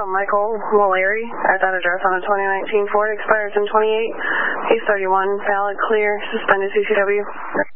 Michael Mullery at that address on a 2019 Ford, expires in 28. He's 31, valid, clear, suspended CCW.